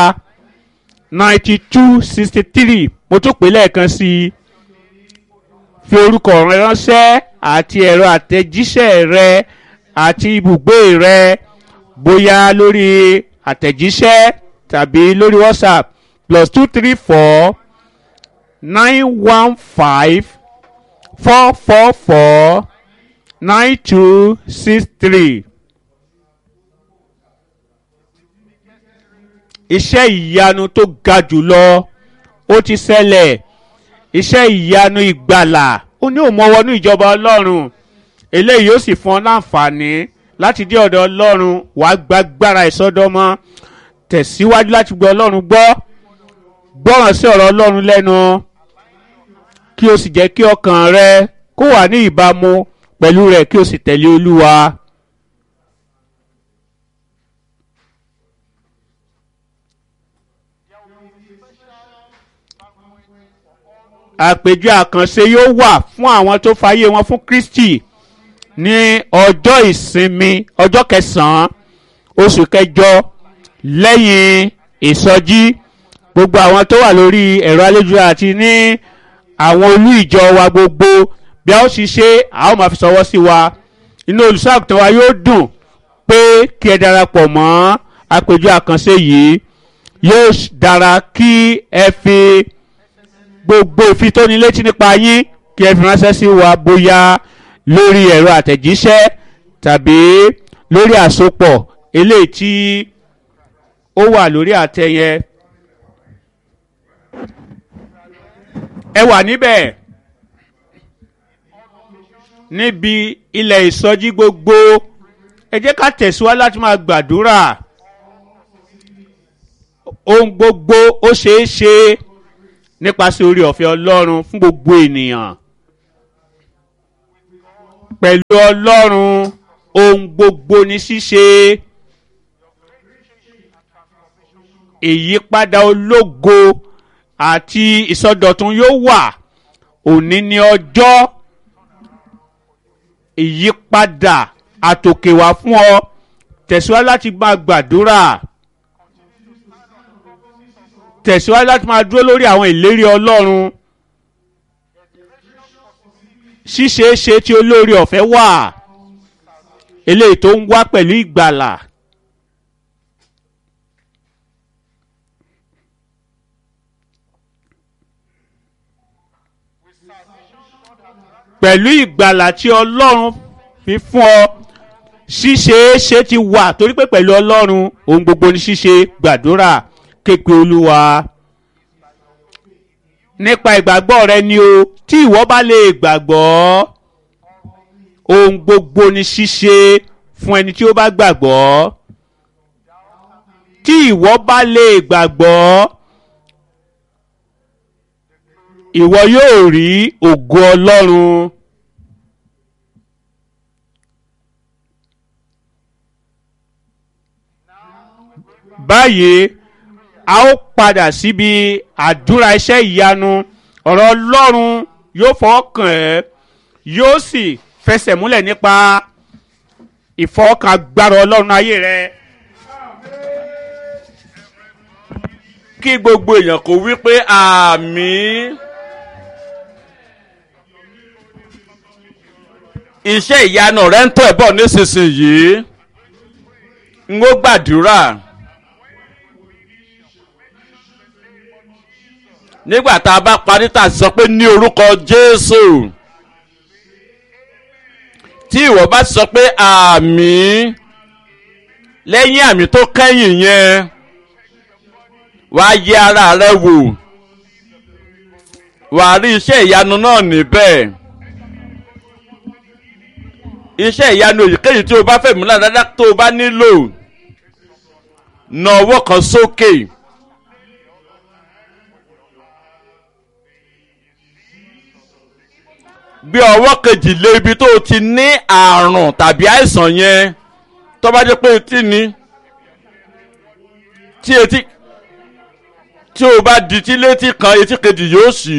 S2: 9263. Mo tún pè lẹ́ẹ̀kan sí i. Fi orúkọ rẹ ránṣẹ́ àti ẹ̀rọ àtẹ̀jíṣẹ́ rẹ àti ibùgbé rẹ bóyá lórí àtẹ̀jíṣẹ́ tàbí lórí WhatsApp +23491449263. Iṣẹ́ ìyanu tó ga jùlọ ó ti ṣẹlẹ̀. Iṣẹ́ ìyanu ìgbàlà ó ní òun mọ́ wọnú ìjọba Ọlọ́run. Eléyìí yóò sì fún ọ láǹfààní láti dé ọ̀dọ̀ Ọlọ́run. Wàá gbàgbára ìsọdọmọ. Tẹ̀síwájú láti gbọ́ Ọlọ́run gbọ́. Gbọ́ràn sí ọ̀rọ̀ Ọlọ́run lẹ́nu. Kí o sì jẹ́ kí ọkàn rẹ kó wà ní ìbámu pẹ̀lú rẹ̀ kí o sì tẹ̀lé Olúwa. Àpèjọ àkànṣe yóò wà fún àwọn tó fayé wọn fún Kristi ní ọjọ́ ìsinmi ọjọ́ 9 oṣù kẹjọ lẹ́yìn ìsọjí. Gbogbo àwọn tó wà lórí ẹ̀rọ ayélujára àti ní àwọn olú ìjọ wa gbogbo bí a ó sì ṣe a ó máa fi ṣọwọ́ sí wa. Inú olùṣọ́-àgùntàn wa yóò dùn pé kí ẹ darapọ̀ mọ́ àpèjọ àkànṣe yìí. Yóò dára kí ẹ fi gbogbo ìfitónilétí nípa yín kí ẹ fi ránṣẹ́ sí wa bóyá lórí ẹ̀rọ àtẹ̀jíṣẹ́ tàbí lórí àsopọ̀ eléyìí tí ó wà lórí àtẹ yẹn. Ẹ wà níbẹ̀ níbi ilẹ̀ ìsọjí gbogbo. Ẹ jẹ́ ká tẹ̀síwájú láti máa gbàdúrà. Ohun gbogbo ó ṣeé ṣe nípasẹ̀ oore ọ̀fẹ́ Ọlọ́run fún gbogbo ènìyàn. Pẹ̀lú Ọlọ́run ohun gbogbo ní ṣíṣe. ìyípadà ológo àti ìsọdọ̀tun yóò wà. Òní ni ọjọ́ ìyípadà àtòkèwá fún ọ. Tẹ̀síwájú láti máa gbàdúrà. Tẹ̀síwájú láti máa dúró lórí àwọn ìlérí Ọlọ́run. Ṣíṣeéṣe tí olórí ọ̀fẹ́ wà, eléyìí tó ń wá pẹ̀lú ìgbàlà. Pẹ̀lú ìgbàlà tí Ọlọ́run fi fún ọ, ṣíṣeéṣe ti wà, torí pé pẹ̀lú Ọlọ́run ohun gbogbo ní ṣíṣe. Gbàdúrà, képe Olúwa. Nípa ìgbàgbọ́ rẹ ni o, tí ìwọ bá lè gbàgbọ́, ohun gbogbo ní ṣíṣe fún ẹni tí ó bá gbàgbọ́. Tí ìwọ bá lè gbàgbọ́, ìwọ yóò rí ògo Ọlọ́run. Báyìí a ó padà síbi àdúrà iṣẹ́ ìyanu. Ọ̀rọ̀ Ọlọ́run yóò fọwọ́ kàn ẹ́, yóò sì fẹsẹ̀ múlẹ̀ nípa ìfọwọ́kàn agbára Ọlọ́run ayé rẹ.
S1: Kí gbogbo èèyàn kó wí pé àmín. Iṣẹ́ ìyanu rẹ̀ ń tọ́ ẹ̀ bọ̀ nísinsìnyí. N ó gbàdúrà. Nígbà tá a bá parí tá a sọ pé ní orúkọ Jésù. Tí ìwọ bá sọ pé àmín, lẹ́yìn àmín tó kẹ́yìn yẹn, wàá yẹ ara rẹ wò. Wàá rí iṣẹ́ ìyanu náà níbẹ̀. Iṣẹ́ ìyanu èyíkéyìí tí o bá fẹ́ múlá dáadáa tó o bá nílò, na ọwọ́ kan sókè. Gbé ọwọ́ kejì lé ibi tó o ti ní àrùn tàbí àìsàn yẹn. Tó bá jẹ́ pé etí ni, tí o bá di tí létí kan, etí kejì yóò ṣí.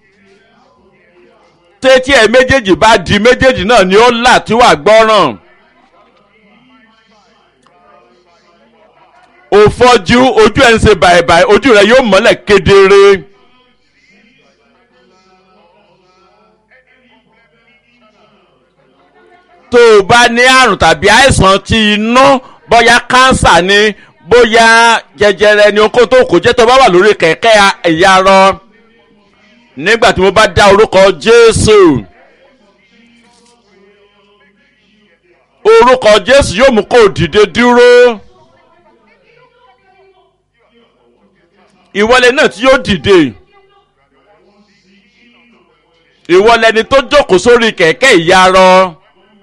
S1: Tétí ẹ̀ méjèèjì bá di, méjèèjì náà ni ó là tí wàá gbọ́ràn. Ó fọ́jú, ojú ẹ̀ ń ṣe bàìbàì, ojú rẹ̀ yóò mọ́lẹ̀ kedere. Tó o bá ní àrùn tàbí àìsàn ti inú, bóyá kánsà ni, bóyá jẹjẹrẹ ni, okó tó kò jẹ́ tó bá wà lórí kẹ̀kẹ́ ìyarọ. Nígbà tí mo bá dá orúkọ Jésù, orúkọ Jésù yóò mú kó dìde dúró. Ìwọlé náà tí yóò dìde. Ìwọlé ni tó jókòó sórí kẹ̀kẹ́ ìyarọ.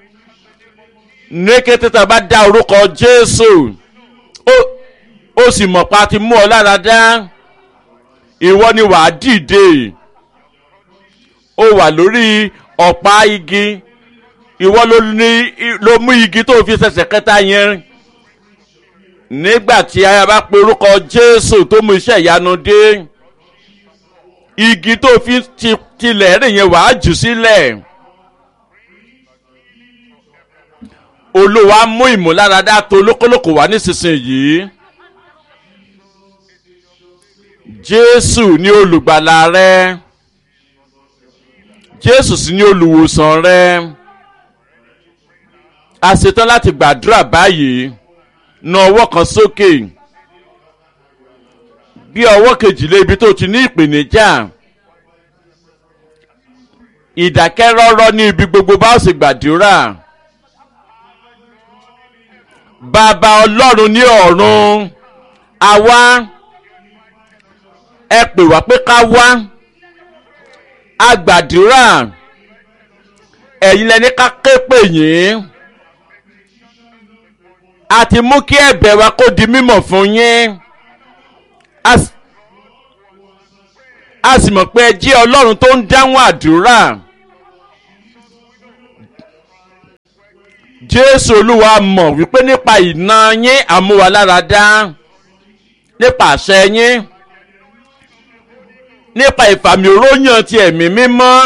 S1: Ní kété tá a bá dá orúkọ Jésù, ó sì mọ̀ pa ti mú ọ lára dá. Ìwọ ni wàá dìde. Ó wà lórí ọ̀pá igi. Ìwọ ló mú igi tó fi ṣẹ̀ṣẹ̀ kẹta yẹn. Nígbà tí a bá pe orúkọ Jésù tó mú iṣẹ́ ìyanu dé, igi tó fi tilẹ̀ rìn yẹn wàá jù sílẹ̀. Olúwa mú ìmúláradá tó lókòlókò wá nísinsìnyí. Jésù ni olùgbàlà rẹ. Jésù sì ni olùwòsàn rẹ. A ṣetán láti gbàdúrà báyìí. Na ọwọ́ kan sókè. Gbé ọwọ́ kejì lé ibi tó ti ní ìpèníjà. Ìdákẹ́rọ́rọ́ ní ibi gbogbo bá ó sì gbàdúrà. Bàbá Ọlọ́run ní ọ̀run, àwa ẹ pè wá pé ká wá. A gbàdúrà, ẹ̀yin lẹni ká ké pè yín. A ti mú kí ẹ̀bẹ̀ wa kó di mímọ̀ fún yín. A sì mọ̀ pé ẹ jẹ́ Ọlọ́run tó ń dáhùn àdúrà. Jésù Olúwa mọ̀ wípé nípa ìná yín àmúwaláradá. nípa àṣẹ yín nípa ìfàmì òróyàn ti ẹ̀mí mímọ́.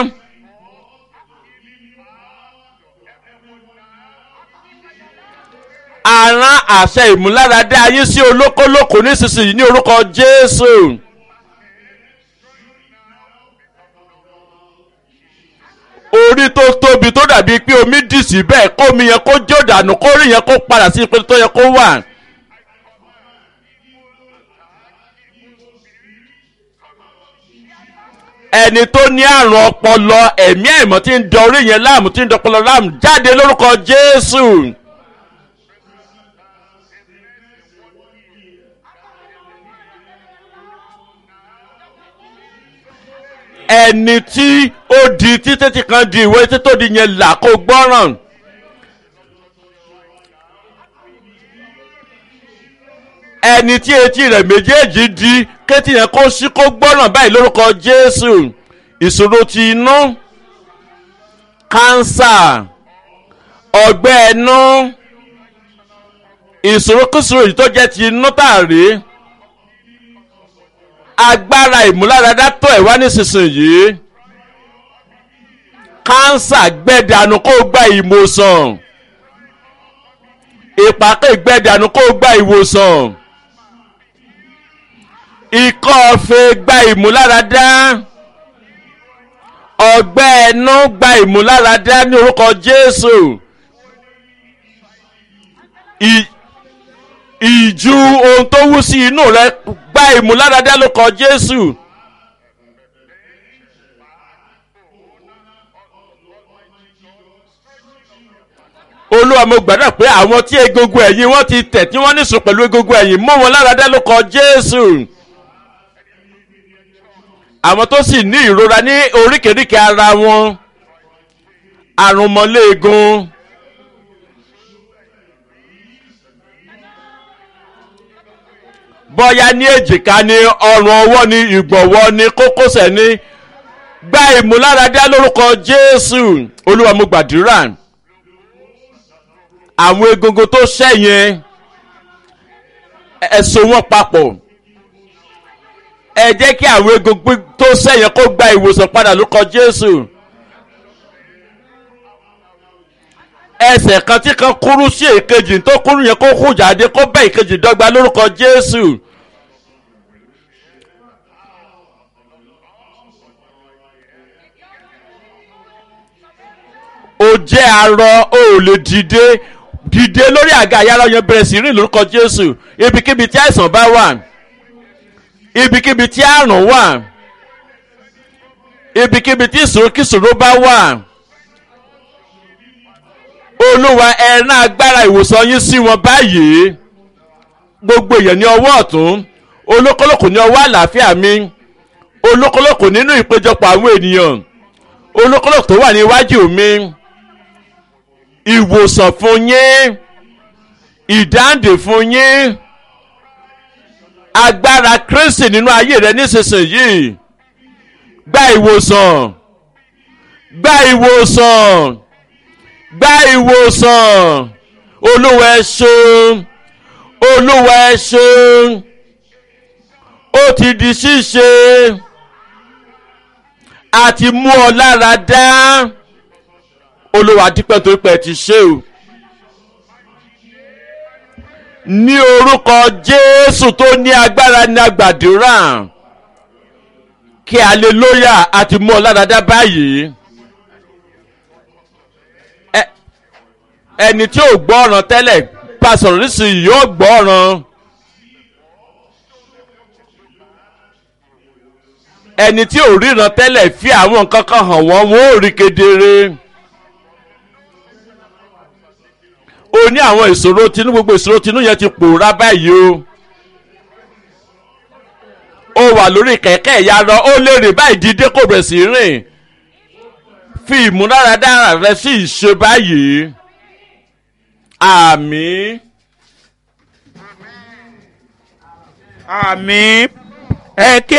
S1: a rán àṣẹ ìmúláradá yín sí olókólókò nísinsìnyí ní orúkọ Jésù. orí tó tóbi tó dàbí pé omi dì sí bẹ́ẹ̀ kó omi yẹn kó jó dànù kó rí yẹn kó padà sí ipò tó yẹ kó wà. ẹni tó ní àrùn ọpọlọ ẹ̀mí àìmọ́ tí ń dọ orí yẹn láàmú tí ń dọpọlọ láàmú jáde lórúkọ Jésù. ẹni tí ó di títí kan di ìwé títò di yẹn là kó gbọ́ràn. ẹni tí etí rẹ̀ méjèèjì di kétí yẹn kó sí kó gbọ́ràn báyìí lórúkọ Jésù. ìṣòro ti inú, kánsà, ọgbẹ́ ẹnu, ìṣòro kìsòrò yìí tó jẹ́ ti inú tààrí. agbára ìmúláradá tó ẹ̀ wá nísinsìnyí. kánsà gbẹ̀dànù kó gba ìwòsàn. ìpàkẹ́ gbẹ̀dànù kó gba ìwòsàn. ikọ́ ọ̀fẹ́ gba ìmúláradá. ọgbẹ́ ẹnu gba ìmúláradá ní orúkọ Jésù. ìju ohun tó wú sí inú rẹ gba ìmúláradá lórúkọ Jésù. Olúwa mo gbàdúrà pé àwọn tí egungun ẹ̀yìn wọn ti tẹ̀ tí wọ́n níṣòro pẹ̀lú egungun ẹ̀yìn mú wọn láradá lórúkọ Jésù. àwọn tó sì ní ìrora ní oríkèéríkèé ara wọn, àrùnmọ́léegun, bọ́yá ní èjìká ní ọrùn ọwọ́ ní ìgbọ̀nwọ́ ní kókósẹ̀ ní gba ìmúláradá lórúkọ Jésù. Olúwa mo gbàdúrà àwọn egungun tó ṣẹ̀yìn ẹ so wọ́n papọ̀. ẹ jẹ́ kí àwọn egungun tó ṣẹ̀yìn kó gba ìwòsàn padà lórúkọ Jésù. ẹsẹ̀ kan tí kan kúrú sí èkejì tó kúrú yẹn kó hù jáde kó bẹ́ ìkejì dọ́gba lórúkọ Jésù. ó jẹ́ arọ ó lè dìde lórí àga àyàrá yẹn bẹ̀rẹ̀ sí rìn lórúkọ Jésù. ibikíbi tí àìsàn bá wà, ibikíbi tí àrùn wà, ibikíbi tí ìṣòro bá wà, Olúwa ẹ rán agbára ìwòsàn yín sí wọn báyìí. gbogbo èèyàn ní ọwọ́ ọ̀tún, olókòlókò ní ọwọ́ àlàáfíà mi, olókòlókò nínú ìpéjọpọ̀ àwọn ènìyàn, olókòlókò tó wà ní iwájú mi. ìwòsàn fún yín, ìdáǹdè fún yín, agbára Kristi nínú ayé rẹ nísinsìnyí. gba ìwòsàn, gba ìwòsàn, gba ìwòsàn. Olúwa ẹ ṣeun, Olúwa ẹ ṣeun. ó ti di ṣíṣe, a ti mú ọ lára dá. Olúwa dípẹ́ torí pé ẹ ti ṣe o. ní orúkọ Jésù tó ní agbára ní agbàdúrà, kí aleluya a ti mú ọ lára dá báyìí. ẹni tí ò gbọ́ ọ̀ràn tẹ́lẹ̀ bá sọ̀rọ̀ nísìnyí yóò gbọ́ ọ̀ràn. ẹni tí ò ríran tẹ́lẹ̀ fi àwọn nǹkan kan hàn wọ́n ò rí kedere. ó ní àwọn ìṣòro tinú, gbogbo ìṣòro tinú yẹn ti pòórá báyìí o. ó wà lórí kẹ̀kẹ́ ìyarọ, ó lè rìn báyìí, dídé kò bẹ̀rẹ̀ sí rìn. fi ìmúláradá rẹ sí ìṣe báyìí. àmín.
S2: àmín. ẹ ké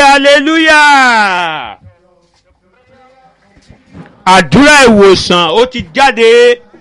S2: hallelujah. àdúrà ìwòsàn ó ti jáde